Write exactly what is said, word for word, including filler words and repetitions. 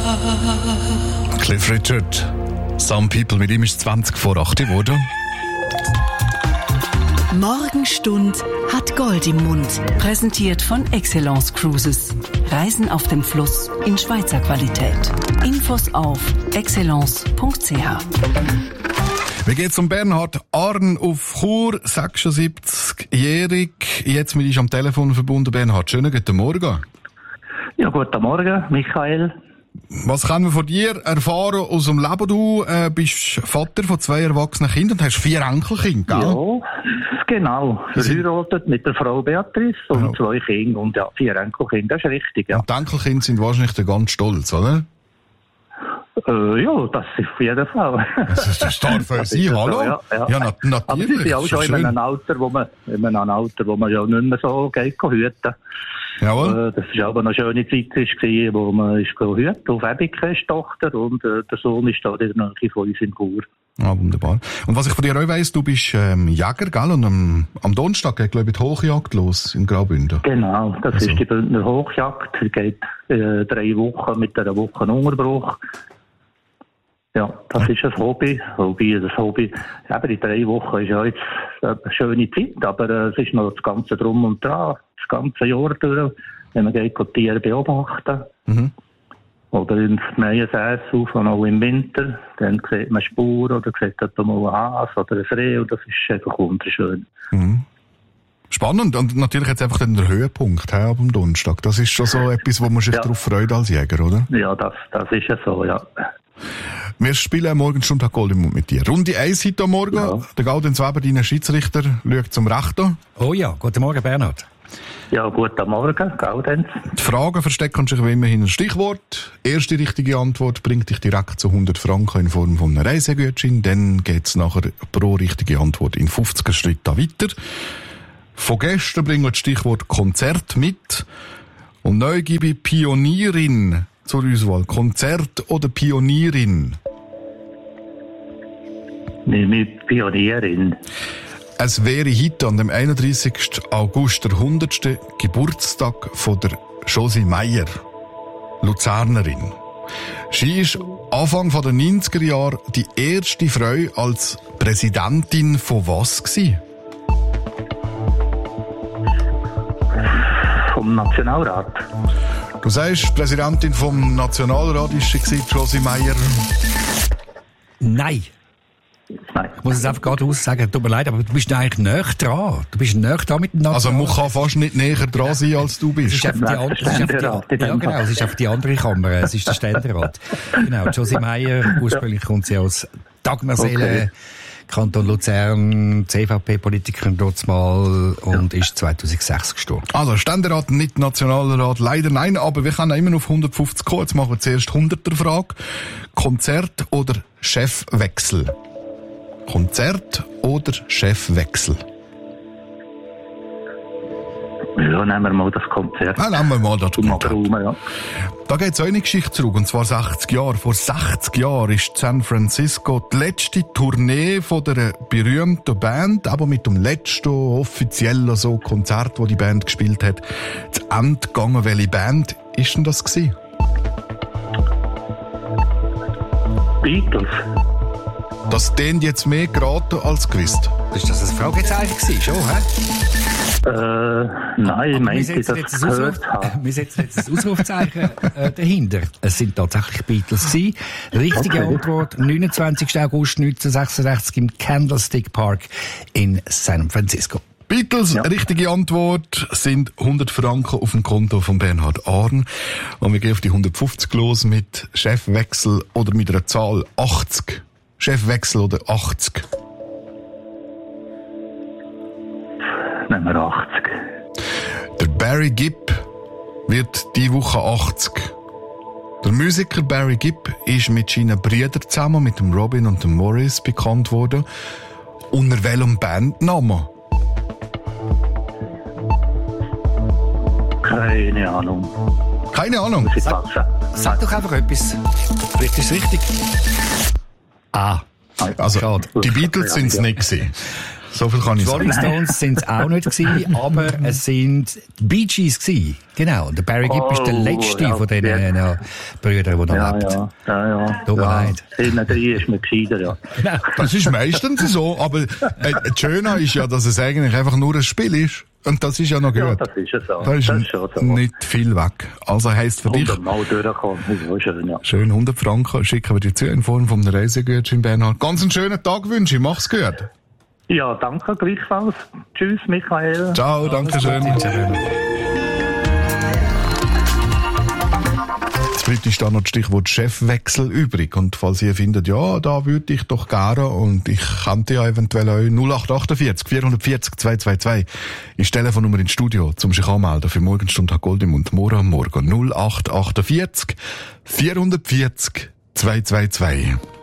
Cliff Richard. Some People, mit ihm ist zwanzig vor acht geworden. Morgenstund hat Gold im Mund. Präsentiert von Excellence Cruises. Reisen auf dem Fluss in Schweizer Qualität. Infos auf excellence punkt c h. Wie geht's um Bernhard Arn auf Chur, sechsundsiebzigjährig. Jetzt mit uns am Telefon verbunden. Bernhard, schönen guten Morgen. Ja, guten Morgen, Michael. Was können wir von dir erfahren aus dem Leben? Du äh, bist Vater von zwei erwachsenen Kindern und hast vier Enkelkinder, gell? Ja, genau. Verheiratet mit der Frau Beatrice und ja. zwei Kinder und ja, vier Enkelkinder, das ist richtig, ja. Und die Enkelkinder sind wahrscheinlich ganz stolz, oder? Äh, ja, das ist auf jeden Fall. Das, das darf für Sie, hallo? So, ja, ja. ja nat- natürlich. Aber sie sind auch schon in einem Alter, wo man, in einem Alter, wo man ja nicht mehr so geht hüten. Jawohl. Das war aber eine schöne Zeit, wo man ist hüten auf Ebikes Tochter und äh, der Sohn ist da in der Nähe von uns in Chur. Ah, wunderbar. Und was ich von dir auch weiss, du bist ähm, Jäger, gell? Und am, am Donnerstag geht, glaube ich, die Hochjagd los in Graubünden. Genau, das also. ist die Bündner Hochjagd. Die geht äh, drei Wochen mit einer Woche Unterbruch. Ja, das ist ein Hobby. Hobby, das Hobby. Eben, die drei Wochen ist ja jetzt eine schöne Zeit, aber äh, es ist noch das Ganze drum und dran, das ganze Jahr durch, wenn man geht, die Tiere beobachten. Mhm. Oder ins Meiensäß auf, und auch im Winter, dann sieht man Spuren oder sieht mal ein Hase oder ein Reh und das ist einfach wunderschön. Mhm. Spannend und natürlich jetzt einfach den Höhepunkt he, ab dem Donnerstag. Das ist schon so etwas, wo man sich ja. darauf freut als Jäger, oder? Ja, das, das ist ja so, ja. Wir spielen morgen schon Tag Gold im Mund mit dir. Runde eins heute Morgen. Ja. Der Gaudenz Weber, dein Schiedsrichter, schaut zum Rechten. Oh ja, guten Morgen, Bernhard. Ja, guten Morgen, Gaudenz. Die Fragen verstecken sich wie immer hinter ein Stichwort. Erste richtige Antwort bringt dich direkt zu hundert Franken in Form von einem Reisegutschein. Dann geht's nachher pro richtige Antwort in fünfzig Schritten weiter. Von gestern bringen wir das Stichwort Konzert mit. Und neu gebe ich Pionierin zur Auswahl. Konzert oder Pionierin? Nehme ich Pionierin. Es wäre heute an dem einunddreißigsten August der hundertste Geburtstag von der Josie Meyer, Luzernerin. Sie ist Anfang der neunziger Jahre die erste Frau als Präsidentin von was gewesen? Vom Nationalrat. Du sagst, Präsidentin vom Nationalrat ist sie, Josie Meyer? Nein. Nein. Ich muss es einfach gerade aussagen, tut mir leid, aber du bist eigentlich näher dran. Du bist näher dran mit dem Nationalrat. Also man kann fast nicht näher dran sein, als du bist. Es ist einfach die, an- es ist einfach die, ja, genau, es ist einfach die andere Kammer, es ist der Ständerat. Genau, Josie Meyer, ursprünglich kommt sie aus Dagmerseele, okay. Kanton Luzern, C V P-Politikerin dort mal und ist zweitausendsechs gestorben. Also Ständerat, nicht Nationalrat, leider nein, aber wir können immer auf hundertfünfzig kommen. Jetzt machen wir zuerst hunderter Frage. Konzert oder Chefwechsel? Konzert oder Chefwechsel? Ja, nehmen wir mal das Konzert. Ja, nehmen wir mal das Konzert. Raum, ja. Da geht es eine Geschichte zurück, und zwar sechzig Jahre. Vor sechzig Jahren ist San Francisco die letzte Tournee von der berühmten Band, aber mit dem letzten offiziellen so Konzert, das die Band gespielt hat, zu Ende gegangen. Welche Band ist denn das gewesen? Beatles. Das klingt jetzt mehr geraten als gewusst. Ist das ein Fragezeichen gewesen, schon, hä? Äh, nein, ich meinte, das gehört haben. Wir setzen jetzt ein Ausrufzeichen äh, dahinter. Es sind tatsächlich Beatles gewesen. Richtige okay. Antwort, neunundzwanzigsten August neunzehnhundertsechsundsechzig im Candlestick Park in San Francisco. Beatles, ja. Richtige Antwort, sind hundert Franken auf dem Konto von Bernhard Arn. Und wir gehen auf die hundertfünfzig los mit Chefwechsel oder mit einer Zahl achtzig. Chefwechsel oder achtzig? Nehmen wir achtzig. Der Barry Gibb wird diese Woche achtzig. Der Musiker Barry Gibb ist mit seinen Brüdern zusammen, mit dem Robin und dem Morris, bekannt worden. Unter welchem Bandnamen? Keine Ahnung. Keine Ahnung? Sag, sag doch einfach etwas. Vielleicht ist es richtig. Ah. Also, die Beatles sind es nicht gewesen. So viel kann ich sagen. Die Rolling Stones sind es auch nicht gewesen, aber es sind die Bee Gees gewesen. Genau. Der Barry Gibb oh, ist der letzte ja, von diesen ja. Brüdern, der noch ja, lebt. Ja, ja, ja. Tut mir ja. leid. Hinten drin ist mir gescheiter, ja. Das ist meistens so, aber äh, das Schöne ist ja, dass es eigentlich einfach nur ein Spiel ist. Und das ist ja noch gut. Ja, das ist ja so. Da ist, das ist schon so. Nicht viel weg. Also heisst für dich... Mal durchkommen, das ist so schön, ja. Schön, hundert Franken schicken wir dir zu in Form von einem Reisegutschein, Bernhard. Ganz einen schönen Tag wünsche ich. Mach's gut. Ja, danke gleichfalls. Tschüss, Michael. Ciao, danke schön. Jetzt ist da noch das Stichwort Chefwechsel übrig. Und falls ihr findet, ja, da würde ich doch gerne und ich kannte ja eventuell euch null acht achtundvierzig vierhundertvierzig zweihundertzweiundzwanzig ist die Telefonnummer ins Studio, zum sich anmelden für Morgenstunde hat Gold im Mund, morgen am Morgen null acht achtundvierzig vierhundertvierzig zweihundertzweiundzwanzig.